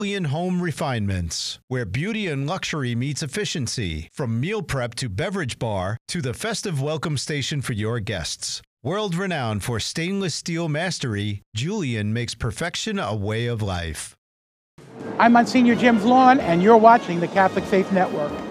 Julian Home Refinements, where beauty and luxury meets efficiency. From meal prep to beverage bar to the festive welcome station for your guests. World-renowned for stainless steel mastery, Julian makes perfection a way of life. I'm Monsignor Jim Vaughn, and you're watching the Catholic Faith Network.